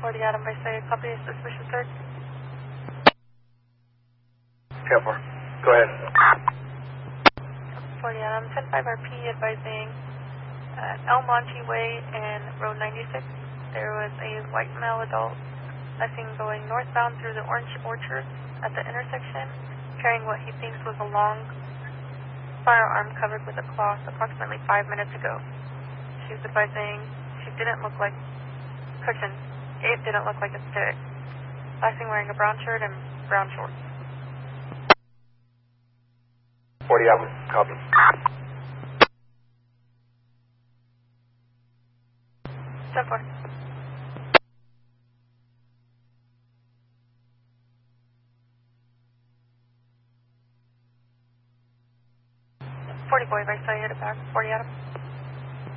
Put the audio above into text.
40 Adam, I say, copy a suspicious search. 10-4. Go ahead. 40 Adam, 10-5 RP advising El Monte Way and Road 96. There was a white male adult seen going northbound through the orange orchard at the intersection, carrying what he thinks was a long firearm covered with a cloth approximately 5 minutes ago. She's advising she didn't look like cushion. It didn't look like a stick. Last seen wearing a brown shirt and brown shorts. 40 Adam, copy. 10-4. 40 boy, I saw you hit it back. 40 Adam.